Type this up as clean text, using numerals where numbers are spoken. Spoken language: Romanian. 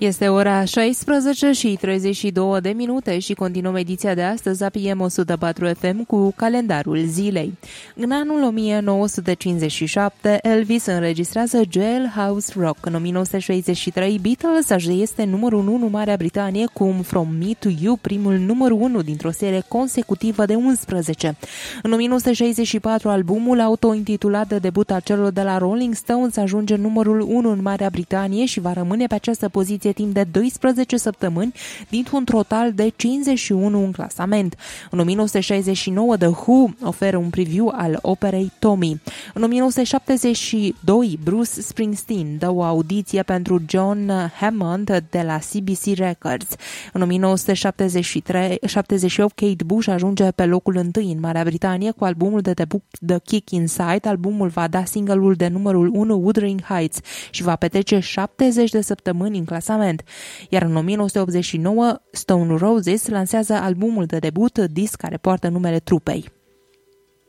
Este ora 16:32 și continuăm ediția de astăzi a PM 104 FM cu calendarul zilei. În anul 1957, Elvis înregistrează Jailhouse Rock. În 1963, Beatles este numărul 1 în Marea Britanie cu From Me to You, primul numărul 1 dintr-o serie consecutivă de 11. În 1964, albumul auto-intitulat de debut al celor de la Rolling Stones ajunge numărul 1 în Marea Britanie și va rămâne pe această poziție timp de 12 săptămâni, dintr-un total de 51 în clasament. În 1969, The Who oferă un preview al operei Tommy. În 1972, Bruce Springsteen dă o audiție pentru John Hammond de la CBC Records. În 1978, Kate Bush ajunge pe locul 1 în Marea Britanie cu albumul de debut The Kick Inside. Albumul va da single-ul de numărul 1 Wuthering Heights și va petrece 70 de săptămâni în clasament. Iar în 1989, Stone Roses lansează albumul de debut, disc care poartă numele trupei.